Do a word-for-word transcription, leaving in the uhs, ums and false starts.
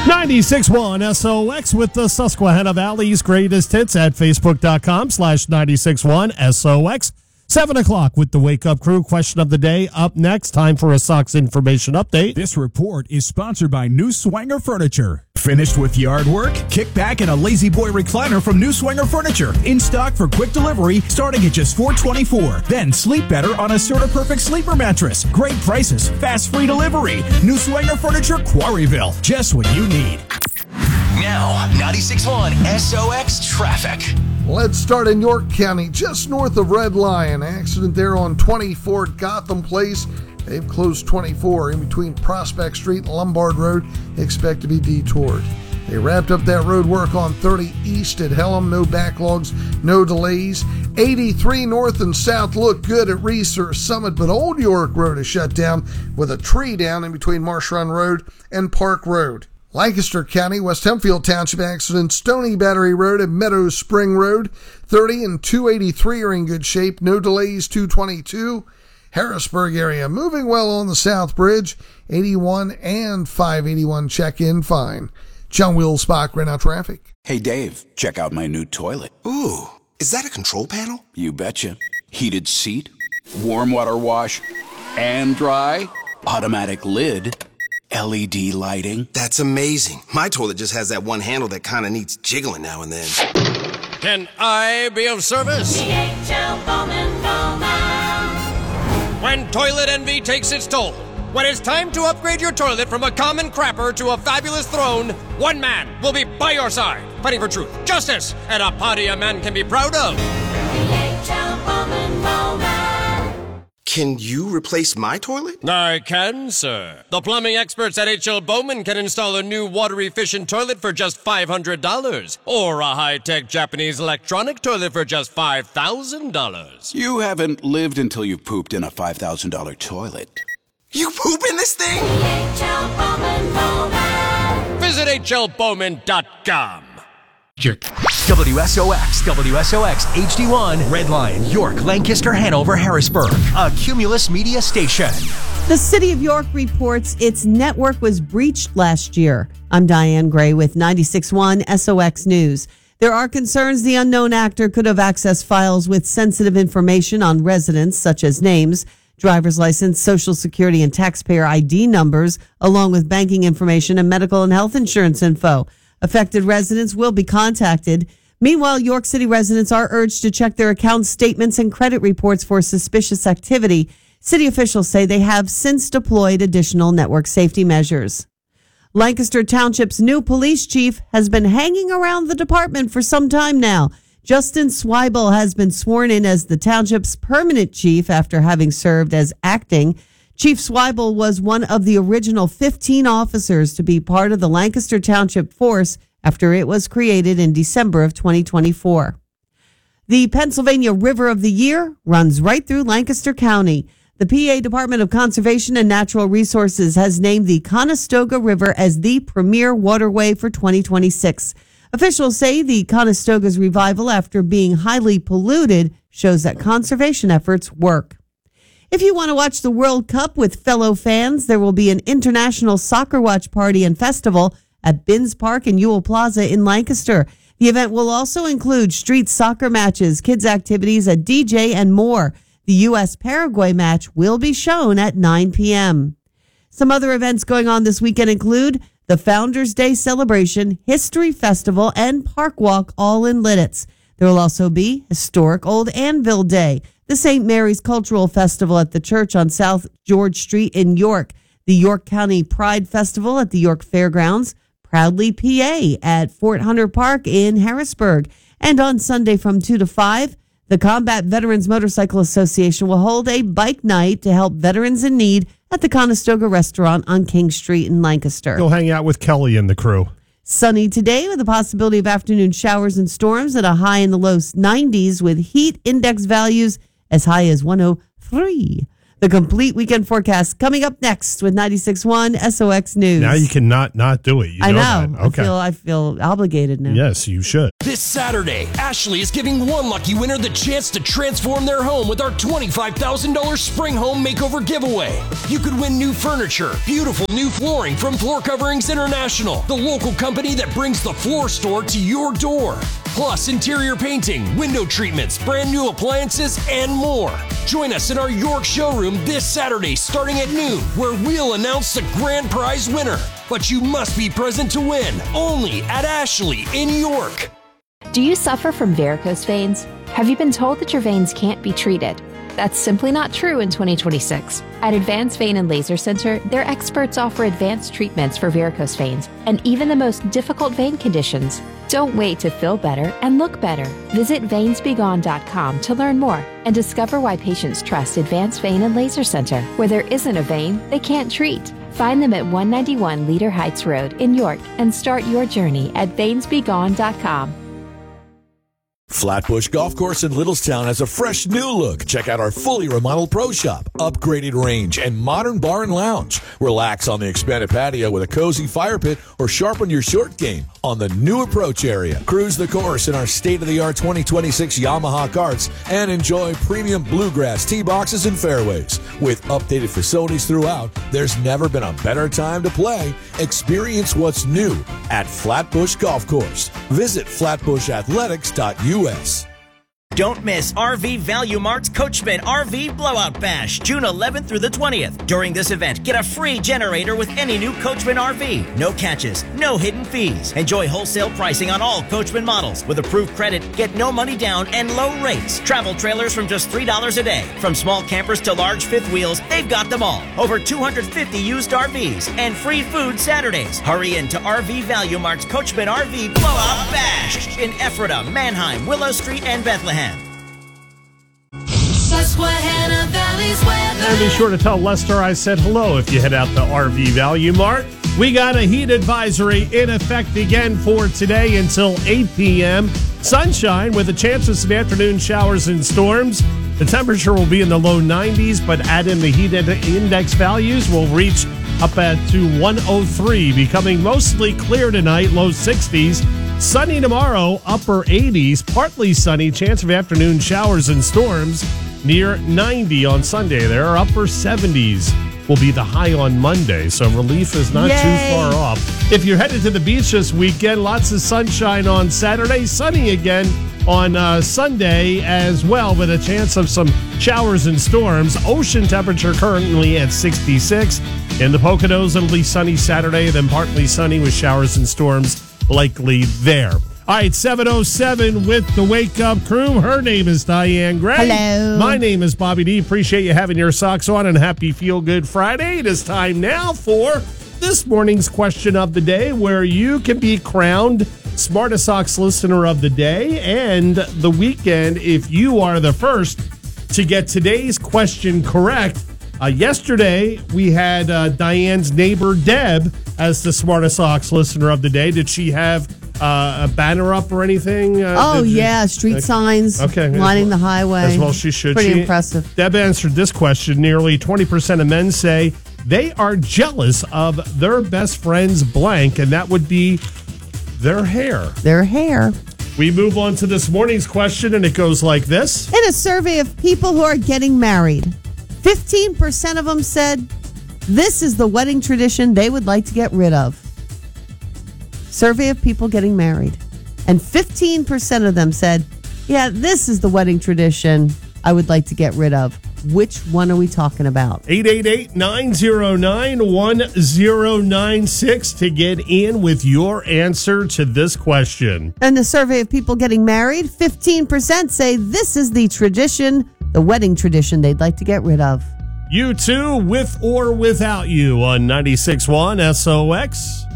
ninety-six point one S O X with the Susquehanna Valley's greatest hits at facebook.com slash 961 SOX. seven o'clock with the Wake Up Crew. Question of the day up next. Time for a Sox information update. This report is sponsored by New Swanger Furniture. Finished with yard work? Kick back in a Lazy Boy recliner from New Swanger Furniture. In stock for quick delivery starting at just four dollars and twenty-four cents. Then sleep better on a Serta Perfect Sleeper mattress. Great prices, fast free delivery. New Swanger Furniture, Quarryville. Just what you need. Now, ninety-six point one S O X traffic. Let's start in York County, just north of Red Lion. Accident there on twenty-four at Gotham Place. They've closed twenty-four in between Prospect Street and Lombard Road. Expect to be detoured. They wrapped up that road work on thirty East at Hellam. No backlogs, no delays. eighty-three North and South look good at Research Summit, but Old York Road is shut down with a tree down in between Marsh Run Road and Park Road. Lancaster County, West Hempfield Township accident, Stony Battery Road and Meadows Spring Road. thirty and two eighty-three are in good shape. No delays, two twenty-two. Harrisburg area moving well on the South Bridge. eighty-one and five eighty-one check in fine. John Wheels Spock ran out traffic. Hey Dave, check out my new toilet. Ooh, is that a control panel? You betcha. Heated seat, warm water wash, and dry, automatic lid, L E D lighting. That's amazing. My toilet just has that one handle that kind of needs jiggling now and then. Can I be of service? D H L Bowman Bowman. When toilet envy takes its toll, when it's time to upgrade your toilet from a common crapper to a fabulous throne, one man will be by your side, fighting for truth, justice, and a party a man can be proud of. D H L Bowman Bowman. Can you replace my toilet? I can, sir. The plumbing experts at H L Bowman can install a new water-efficient toilet for just five hundred dollars, or a high-tech Japanese electronic toilet for just five thousand dollars. You haven't lived until you've pooped in a five thousand dollars toilet. You poop in this thing? D H L Bowman Bowman. Visit H L Bowman dot com. W S O X, W S O X, H D one, Red Lion, York, Lancaster, Hanover, Harrisburg. A Cumulus Media station. The City of York reports its network was breached last year. I'm Diane Gray with ninety-six point one S O X News. There are concerns the unknown actor could have accessed files with sensitive information on residents, such as names, driver's license, social security, and taxpayer I D numbers, along with banking information and medical and health insurance info. Affected residents will be contacted. Meanwhile, York City residents are urged to check their account statements and credit reports for suspicious activity. City officials say they have since deployed additional network safety measures. Lancaster Township's new police chief has been hanging around the department for some time now. Justin Swibel has been sworn in as the township's permanent chief after having served as acting. Chief Swibel was one of the original fifteen officers to be part of the Lancaster Township force after it was created in December of twenty twenty-four. The Pennsylvania River of the Year runs right through Lancaster County. The P A Department of Conservation and Natural Resources has named the Conestoga River as the premier waterway for twenty twenty-six. Officials say the Conestoga's revival after being highly polluted shows that conservation efforts work. If you want to watch the World Cup with fellow fans, there will be an international soccer watch party and festival at Binns Park and Ewell Plaza in Lancaster. The event will also include street soccer matches, kids activities, a D J, and more. The U S Paraguay match will be shown at nine p.m. Some other events going on this weekend include the Founders Day celebration, History Festival, and Park Walk, all in Lidditz. There will also be Historic Old Anvil Day, the Saint Mary's Cultural Festival at the church on South George Street in York, the York County Pride Festival at the York Fairgrounds, Proudly P A at Fort Hunter Park in Harrisburg, and on Sunday from two to five, the Combat Veterans Motorcycle Association will hold a bike night to help veterans in need at the Conestoga Restaurant on King Street in Lancaster. Go hang out with Kelly and the crew. Sunny today with the possibility of afternoon showers and storms at a high in the low nineties with heat index values as high as one oh three. The complete weekend forecast coming up next with ninety-six point one S O X News. Now you cannot not do it. You I know. know that. Okay. I feel, I feel obligated now. Yes, you should. This Saturday, Ashley is giving one lucky winner the chance to transform their home with our twenty-five thousand dollars Spring Home Makeover giveaway. You could win new furniture, beautiful new flooring from Floor Coverings International, the local company that brings the floor store to your door. Plus interior painting, window treatments, brand new appliances, and more. Join us in our York showroom this Saturday starting at noon, where we'll announce the grand prize winner. But you must be present to win, only at Ashley in York. Do you suffer from varicose veins? Have you been told that your veins can't be treated? That's simply not true in twenty twenty-six. At Advanced Vein and Laser Center, their experts offer advanced treatments for varicose veins and even the most difficult vein conditions. Don't wait to feel better and look better. Visit veins be gone dot com to learn more and discover why patients trust Advanced Vein and Laser Center. Where there isn't a vein, they can't treat. Find them at one ninety-one Leader Heights Road in York and start your journey at veins be gone dot com. Flatbush Golf Course in Littlestown has a fresh new look. Check out our fully remodeled pro shop, upgraded range, and modern bar and lounge. Relax on the expanded patio with a cozy fire pit or sharpen your short game on the new approach area. Cruise the course in our state-of-the-art twenty twenty-six Yamaha carts and enjoy premium bluegrass tee boxes and fairways. With updated facilities throughout, there's never been a better time to play. Experience what's new at Flatbush Golf Course. Visit flatbush athletics dot U S. Don't miss R V Value Mart's Coachman R V Blowout Bash, June eleventh through the twentieth. During this event, get a free generator with any new Coachman R V. No catches, no hidden fees. Enjoy wholesale pricing on all Coachman models. With approved credit, get no money down and low rates. Travel trailers from just three dollars a day. From small campers to large fifth wheels, they've got them all. Over two hundred fifty used R Vs and free food Saturdays. Hurry in to R V Value Mart's Coachman R V Blowout Bash in Ephrata, Manheim, Willow Street, and Bethlehem. Susquehanna Valley's weather. And be sure to tell Lester I said hello if you head out to R V Value Mart. We got a heat advisory in effect again for today until eight p.m. Sunshine with a chance of some afternoon showers and storms. The temperature will be in the low nineties, but add in the heat index values will reach up at to one oh three, becoming mostly clear tonight, low sixties. Sunny tomorrow, upper eighties, partly sunny, chance of afternoon showers and storms. Near ninety on Sunday there, upper seventies will be the high on Monday, so relief is not Yay. too far off. If you're headed to the beach this weekend, lots of sunshine on Saturday, sunny again on uh, Sunday as well, with a chance of some showers and storms. Ocean temperature currently at sixty-six. In the Poconos, it'll be sunny Saturday, then partly sunny with showers and storms likely there. All right, seven oh seven with the Wake Up Crew. Her name is Diane Gray. Hello. My name is Bobby D. Appreciate you having your socks on, and happy Feel Good Friday. It is time now for this morning's question of the day, where you can be crowned Smartest Socks Listener of the Day and the weekend if you are the first to get today's question correct. Uh, yesterday, we had uh, Diane's neighbor, Deb, as the Smartest Socks Listener of the Day. Did she have uh, a banner up or anything? Uh, oh, you, yeah. Street okay. signs okay. lining well, the highway. As well she should. Pretty she, impressive. Deb answered this question. Nearly twenty percent of men say they are jealous of their best friend's blank, and that would be their hair. Their hair. We move on to this morning's question, and it goes like this. In a survey of people who are getting married, fifteen percent of them said this is the wedding tradition they would like to get rid of. Survey of people getting married. And fifteen percent of them said, yeah, this is the wedding tradition I would like to get rid of. Which one are we talking about? eight eight eight, nine oh nine, one oh nine six to get in with your answer to this question. In the survey of people getting married, fifteen percent say this is the tradition, the wedding tradition they'd like to get rid of. You too, with or without you on ninety-six point one S O X.